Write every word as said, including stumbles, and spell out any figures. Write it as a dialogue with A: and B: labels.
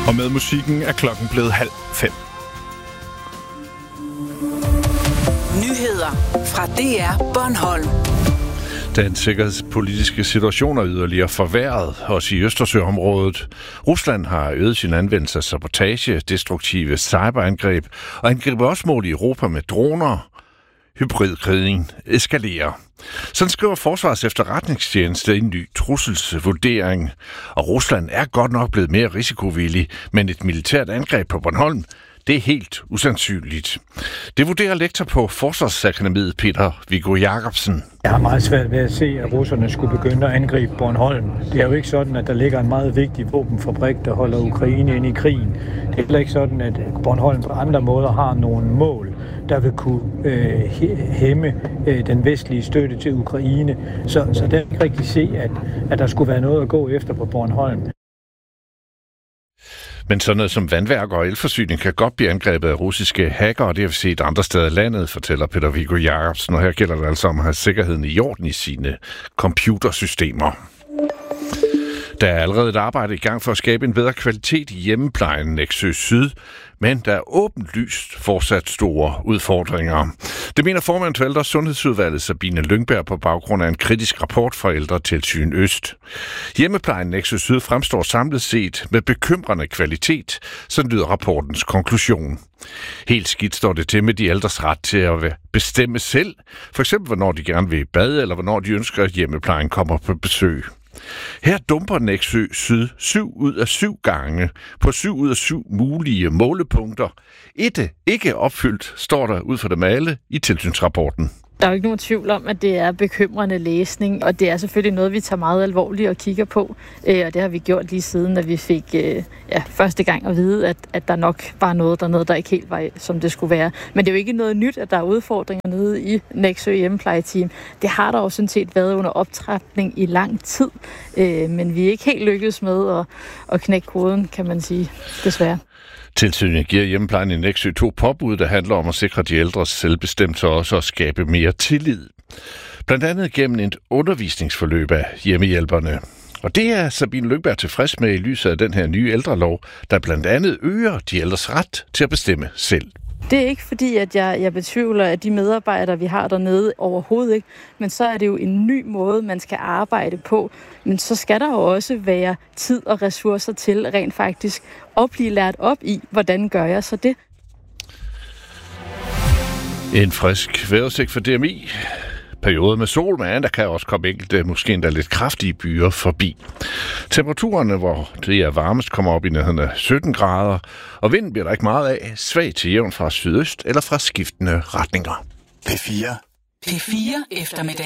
A: Og med musikken er klokken blevet halv fem.
B: Nyheder fra D R Bornholm.
A: Den sikkerhedspolitiske situation er yderligere forværret, også i Østersøområdet. Rusland har øget sin anvendelse af sabotage, destruktive cyberangreb og angriber også mål i Europa med droner. Hybridkrigen eskalerer. Sådan skriver Forsvarets Efterretningstjeneste en ny trusselsvurdering. Og Rusland er godt nok blevet mere risikovillig, men et militært angreb på Bornholm, det er helt usandsynligt. Det vurderer lektor på Forsvarsakademiet Peter Viggo Jacobsen.
C: Jeg har meget svært ved at se, at russerne skulle begynde at angribe Bornholm. Det er jo ikke sådan, at der ligger en meget vigtig våbenfabrik, der holder Ukraine inde i krigen. Det er heller ikke sådan, at Bornholm på andre måder har nogle mål, der vil kunne øh, hæmme øh, den vestlige støtte til Ukraine. Så, så der er ikke rigtig se, at, at der skulle være noget at gå efter på Bornholm.
A: Men sådan noget som vandværk og elforsyning kan godt blive angrebet af russiske hacker, og det har vi set andre steder i landet, fortæller Peter Viggo Jacobsen. Og her gælder det altså om at have sikkerheden i orden i sine computersystemer. Der er allerede et arbejde i gang for at skabe en bedre kvalitet i hjemmeplejen Nexø Syd, men der er åbenlyst fortsat store udfordringer. Det mener formand for Ældre- Sundhedsudvalget Sabine Lyngberg på baggrund af en kritisk rapport fra Ældretilsyn Øst. Hjemmeplejen Nexø Syd fremstår samlet set med bekymrende kvalitet, så lyder rapportens konklusion. Helt skidt står det til med de ældres ret til at bestemme selv, for eksempel hvornår de gerne vil i bad, eller hvornår de ønsker, at hjemmeplejen kommer på besøg. Her dumper Nexø Syd syv ud af syv gange på syv ud af syv mulige målepunkter. Et ikke opfyldt, står der ud for dem alle i tilsynsrapporten.
D: Der er jo ikke nogen tvivl om, at det er bekymrende læsning, og det er selvfølgelig noget, vi tager meget alvorligt og kigger på. Øh, og det har vi gjort lige siden, at vi fik øh, ja, første gang at vide, at, at der nok var noget dernede, der ikke helt var, som det skulle være. Men det er jo ikke noget nyt, at der er udfordringer nede i Nexø hjemmeplejeteam. Det har der jo sådan set været under optrapning i lang tid, øh, men vi er ikke helt lykkedes med at, at knække koden, kan man sige, desværre.
A: Tilsynet giver hjemmeplejen i Nexø to påbud, der handler om at sikre de ældres selvbestemmelse og også at skabe mere tillid. Blandt andet gennem et undervisningsforløb af hjemmehjælperne. Og det er Sabine Lyngberg tilfreds med i lyset af den her nye ældrelov, der blandt andet øger de ældres ret til at bestemme selv.
D: Det er ikke fordi, at jeg, jeg betvivler, at de medarbejdere, vi har dernede, overhovedet ikke. Men så er det jo en ny måde, man skal arbejde på. Men så skal der jo også være tid og ressourcer til rent faktisk at blive lært op i, hvordan gør jeg så det.
A: En frisk vejrudsigt for D M I. Perioder med sol, men der kan også komme enkelte, måske endda lidt kraftige byer forbi. Temperaturerne, hvor det er varmest, kommer op i nærheden af sytten grader, og vinden bliver der ikke meget af, svag til jævn fra sydøst eller fra skiftende retninger.
B: P fire. P fire eftermiddag.